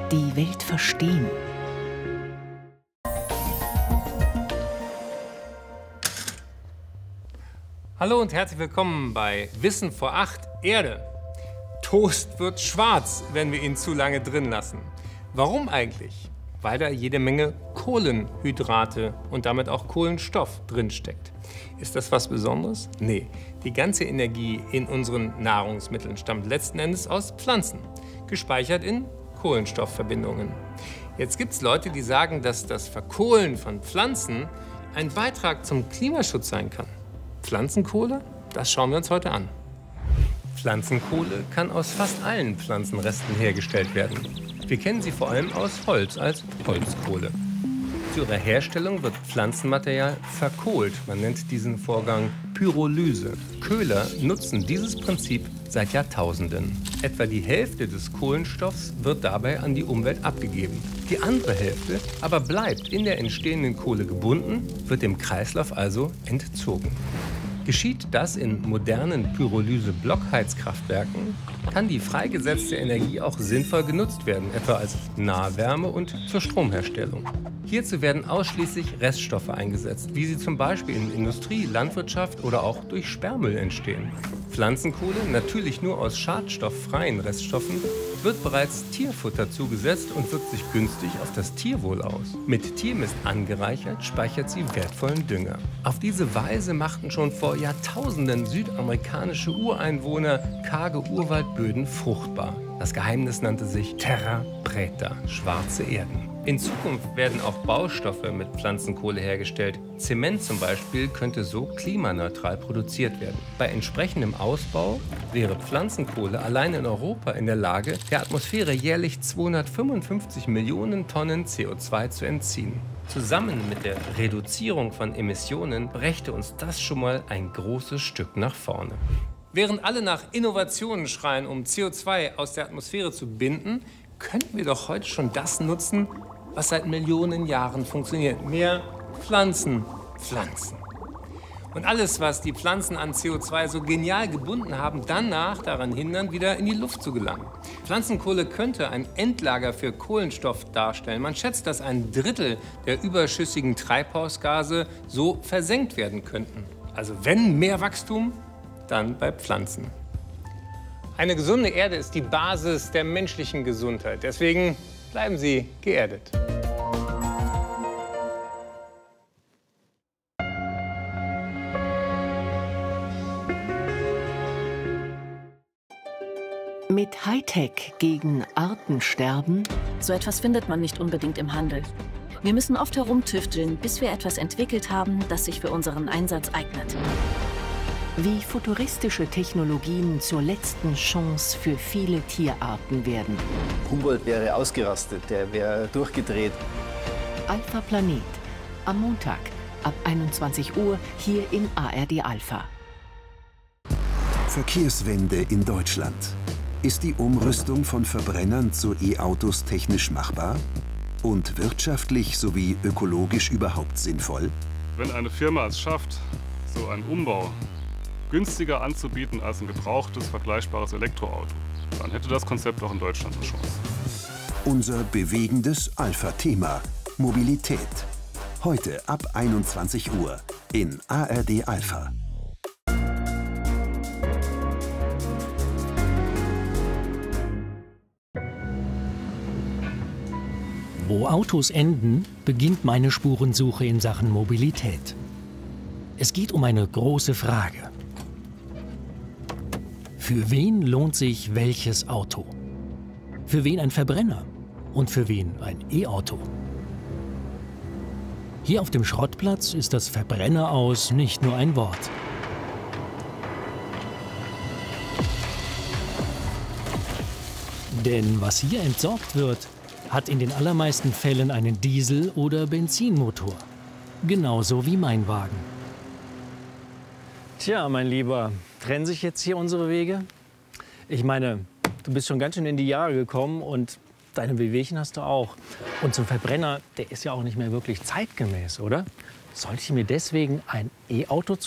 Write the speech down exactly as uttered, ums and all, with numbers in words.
Die Welt verstehen. Hallo und herzlich willkommen bei Wissen vor acht, Erde. Toast wird schwarz, wenn wir ihn zu lange drin lassen. Warum eigentlich? Weil da jede Menge Kohlenhydrate und damit auch Kohlenstoff drinsteckt. Ist das was Besonderes? Nee, die ganze Energie in unseren Nahrungsmitteln stammt letzten Endes aus Pflanzen, gespeichert in Kohlenstoffverbindungen. Jetzt gibt es Leute, die sagen, dass das Verkohlen von Pflanzen ein Beitrag zum Klimaschutz sein kann. Pflanzenkohle? Das schauen wir uns heute an. Pflanzenkohle kann aus fast allen Pflanzenresten hergestellt werden. Wir kennen sie vor allem aus Holz als Holzkohle. Zu ihrer Herstellung wird Pflanzenmaterial verkohlt. Man nennt diesen Vorgang Pyrolyse. Köhler nutzen dieses Prinzip seit Jahrtausenden. Etwa die Hälfte des Kohlenstoffs wird dabei an die Umwelt abgegeben. Die andere Hälfte aber bleibt in der entstehenden Kohle gebunden, wird dem Kreislauf also entzogen. Geschieht das in modernen Pyrolyse-Blockheizkraftwerken, kann die freigesetzte Energie auch sinnvoll genutzt werden, etwa als Nahwärme und zur Stromherstellung. Hierzu werden ausschließlich Reststoffe eingesetzt, wie sie zum Beispiel in Industrie, Landwirtschaft oder auch durch Sperrmüll entstehen. Pflanzenkohle, natürlich nur aus schadstofffreien Reststoffen, wird bereits Tierfutter zugesetzt und wirkt sich günstig auf das Tierwohl aus. Mit Tiermist angereichert, speichert sie wertvollen Dünger. Auf diese Weise machten schon vor Jahrtausenden südamerikanische Ureinwohner karge Urwaldböden fruchtbar. Das Geheimnis nannte sich Terra Preta, schwarze Erden. In Zukunft werden auch Baustoffe mit Pflanzenkohle hergestellt. Zement zum Beispiel könnte so klimaneutral produziert werden. Bei entsprechendem Ausbau wäre Pflanzenkohle allein in Europa in der Lage, der Atmosphäre jährlich zweihundertfünfundfünfzig Millionen Tonnen C O zwei zu entziehen. Zusammen mit der Reduzierung von Emissionen brächte uns das schon mal ein großes Stück nach vorne. Während alle nach Innovationen schreien, um C O zwei aus der Atmosphäre zu binden, könnten wir doch heute schon das nutzen, was seit Millionen Jahren funktioniert. Mehr Pflanzen pflanzen. Und alles, was die Pflanzen an C O zwei so genial gebunden haben, danach daran hindern, wieder in die Luft zu gelangen. Pflanzenkohle könnte ein Endlager für Kohlenstoff darstellen. Man schätzt, dass ein Drittel der überschüssigen Treibhausgase so versenkt werden könnten. Also wenn mehr Wachstum, dann bei Pflanzen. Eine gesunde Erde ist die Basis der menschlichen Gesundheit. Deswegen bleiben Sie geerdet. Mit Hightech gegen Artensterben? So etwas findet man nicht unbedingt im Handel. Wir müssen oft herumtüfteln, bis wir etwas entwickelt haben, das sich für unseren Einsatz eignet. Wie futuristische Technologien zur letzten Chance für viele Tierarten werden. Humboldt wäre ausgerastet, der wäre durchgedreht. Alpha Planet. Am Montag ab einundzwanzig Uhr hier in A R D Alpha. Verkehrswende in Deutschland. Ist die Umrüstung von Verbrennern zu E-Autos technisch machbar? Und wirtschaftlich sowie ökologisch überhaupt sinnvoll? Wenn eine Firma es schafft, so einen Umbau günstiger anzubieten als ein gebrauchtes, vergleichbares Elektroauto, dann hätte das Konzept auch in Deutschland eine Chance. Unser bewegendes Alpha-Thema: Mobilität. Heute ab einundzwanzig Uhr in A R D Alpha. Wo Autos enden, beginnt meine Spurensuche in Sachen Mobilität. Es geht um eine große Frage. Für wen lohnt sich welches Auto? Für wen ein Verbrenner? Und für wen ein E-Auto? Hier auf dem Schrottplatz ist das Verbrenner aus nicht nur ein Wort. Denn was hier entsorgt wird, hat in den allermeisten Fällen einen Diesel- oder Benzinmotor. Genauso wie mein Wagen. Tja, mein Lieber, trennen sich jetzt hier unsere Wege? Ich meine, du bist schon ganz schön in die Jahre gekommen und deine Wehwehchen hast du auch. Und so ein Verbrenner, der ist ja auch nicht mehr wirklich zeitgemäß, oder? Sollte ich mir deswegen ein E-Auto